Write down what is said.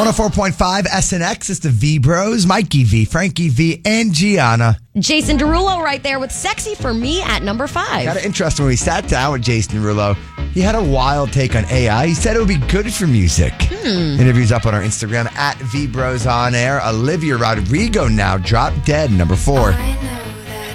104.5 SNX. It's the V Bros, Mikey V, Frankie V, and Gianna. Jason Derulo right there with Sexy for Me at number 5. Kind of interesting when we sat down with Jason Derulo. He had a wild take on AI. He said it would be good for music. Interviews up on our Instagram at V Bros On Air. Olivia Rodrigo now dropped dead, number 4.